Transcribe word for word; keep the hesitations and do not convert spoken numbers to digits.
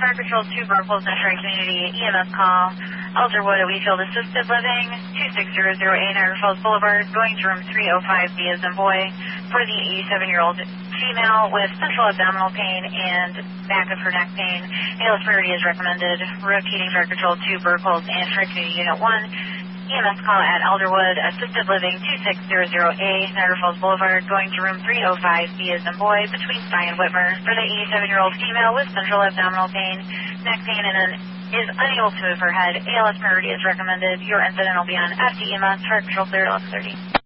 Fire Control two, Burples, National Community, E M S call, Elderwood, Wheatfield Assisted Living, two six zero zero eight, Niagara Falls Boulevard, going to room three oh five, B as in boy, for the eighty-seven-year-old female with central abdominal pain and back of her neck pain. A L S priority is recommended. Repeating Fire Control two, Burples, and Fire Community Unit one, E M S call at Elderwood, Assisted Living, two six zero zero eight, Niagara Falls Boulevard, going to room three oh five, B as in boy, between Sty and Whitmer, for the eighty-seven-year-old female with central abdominal pain, neck pain, and an, is unable to move her head. A L S priority is recommended. Your incident will be on F D E M S, Fire Control cleared eleven thirty.